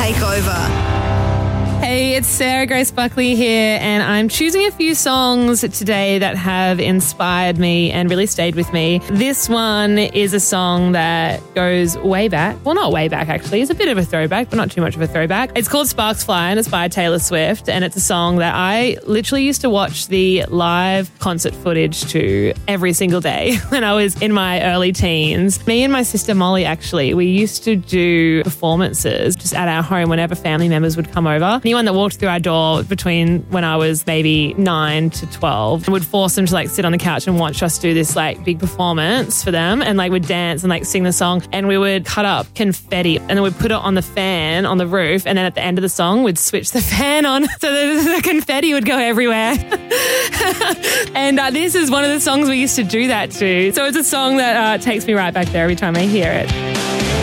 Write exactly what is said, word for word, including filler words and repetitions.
Takeover. Hey, it's Sarah Grace Buckley here, and I'm choosing a few songs today that have inspired me and really stayed with me. This one is a song that goes way back. Well, not way back, actually. It's a bit of a throwback, but not too much of a throwback. It's called Sparks Fly, and it's by Taylor Swift, and it's a song that I literally used to watch the live concert footage to every single day when I was in my early teens. Me and my sister Molly, actually, we used to do performances just at our home whenever family members would come over. Anyone that walked through our door between when I was maybe nine to twelve would force them to like sit on the couch and watch us do this like big performance for them, and like would dance and like sing the song, and we would cut up confetti and then we'd put it on the fan on the roof, and then at the end of the song we'd switch the fan on so the, the confetti would go everywhere. And uh, this is one of the songs we used to do that to. So it's a song that uh, takes me right back there every time I hear it.